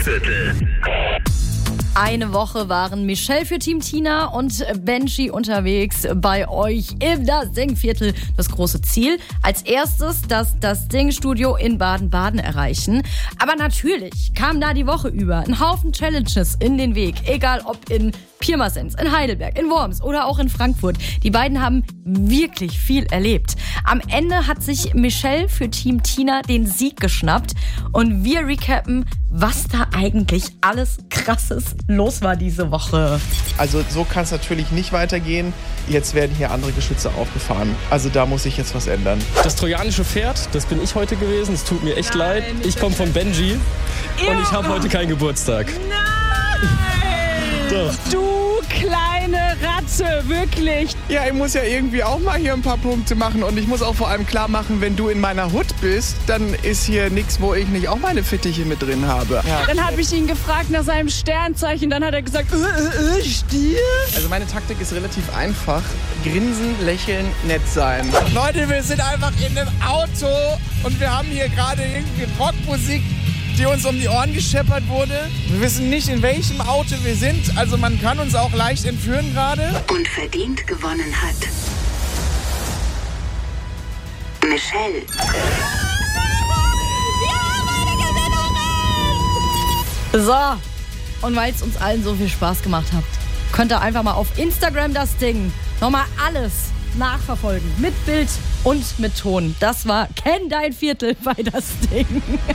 Stinkviertel. Eine Woche waren Michelle für Team Tina und Benji unterwegs bei euch im Das Stinkviertel. Das große Ziel, als erstes das Stinkstudio in Baden-Baden erreichen. Aber natürlich kam da die Woche über ein Haufen Challenges in den Weg. Egal ob in Pirmasens, in Heidelberg, in Worms oder auch in Frankfurt. Die beiden haben wirklich viel erlebt. Am Ende hat sich Michelle für Team Tina den Sieg geschnappt. Und wir recappen, was da eigentlich alles Krasses los war diese Woche. Also so kann es natürlich nicht weitergehen. Jetzt werden hier andere Geschütze aufgefahren. Also da muss sich jetzt was ändern. Das trojanische Pferd, das bin ich heute gewesen. Es tut mir echt leid. Ich komme von Benji und ich habe heute keinen Geburtstag. Doch. Du kleine Ratte, wirklich. Ja, ich muss ja irgendwie auch mal hier ein paar Punkte machen. Und ich muss auch vor allem klar machen, wenn du in meiner Hut bist, dann ist hier nichts, wo ich nicht auch meine Fittiche mit drin habe. Ja. Dann habe ich ihn gefragt nach seinem Sternzeichen. Dann hat er gesagt, Stier? Also meine Taktik ist relativ einfach. Grinsen, lächeln, nett sein. Leute, wir sind einfach in einem Auto und wir haben hier gerade irgendwie Rockmusik, die uns um die Ohren gescheppert wurde. Wir wissen nicht, in welchem Auto wir sind. Also man kann uns auch leicht entführen gerade. Und verdient gewonnen hat Michelle. So, und weil es uns allen so viel Spaß gemacht hat, könnt ihr einfach mal auf Instagram das Ding nochmal alles nachverfolgen. Mit Bild und mit Ton. Das war Kenn dein Viertel bei das Ding.